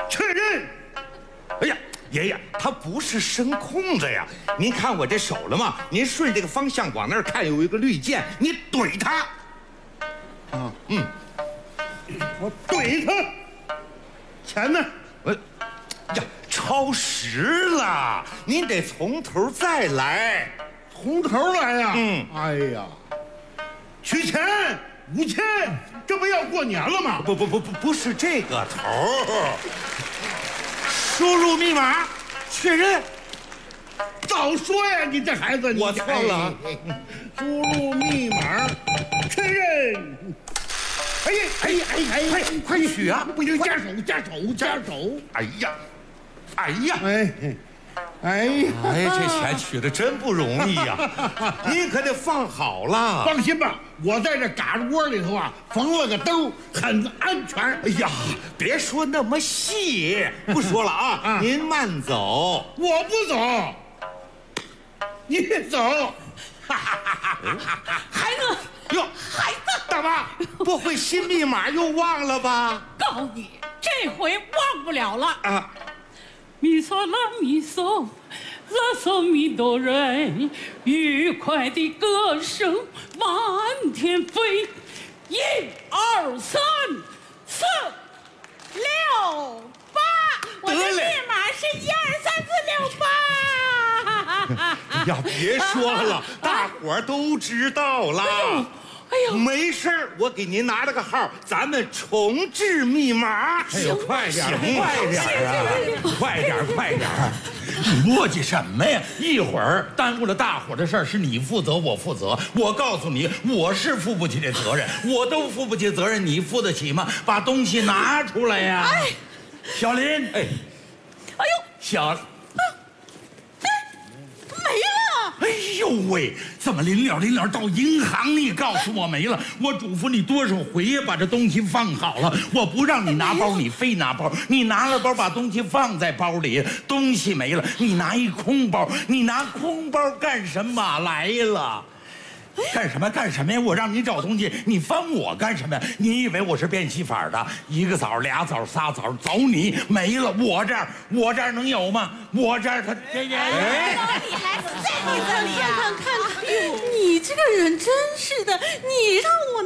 确认。 哎呀，爷爷，它不是声控的呀！您看我这手了吗？您顺这个方向往那儿看，有一个绿键，你怼它。 我怼他。钱呢？ 呀，超时了，您得从头再来。 从头来呀。哎呀，取钱5000，这不要过年了吗？ 不是这个头。输入密码，确认。 早说呀，你这孩子， 我错了。 输入密码，确认。 快取啊！ 不行，加手。 这钱取的真不容易呀！您可得放好了。 放心吧，我在这嘎子窝里头啊缝了个兜，很安全。 哎呀，别说那么细，不说了啊！您慢走。 我不走，你走。 孩子， 哟， 孩子， 大妈，不会新密码又忘了吧？ 告你，这回忘不了了啊！ 咪嗦啦咪嗦，啦嗦咪哆瑞，愉快的歌声满天飞。1、2、3、4、6、8，我的密码是1、2、3、4、6、8。 呀，别说了，大伙儿都知道了。 哎呦， 没事儿，我给您拿了个号，咱们重置密码。 哎呦，快点啊！ 快点！你磨叽什么呀？一会儿耽误了大伙的事儿，是你负责，我负责。我告诉你，我是负不起这责任，我都负不起责任，你负得起吗？把东西拿出来呀！ 哎， 小林，哎呦，小。 没了！ 哎呦喂，怎么临了到银行你告诉我没了？我嘱咐你多少回呀，把这东西放好了。我不让你拿包，你非拿包。你拿了包，把东西放在包里，东西没了，你拿一空包。你拿空包干什么来了？干什么呀？我让你找东西，你翻我干什么呀？你以为我是变戏法的？一个枣、俩枣、仨枣，走你没了。我这儿能有吗？我这儿他你孩子在你这里呀？看，你这个人真是的，你让我。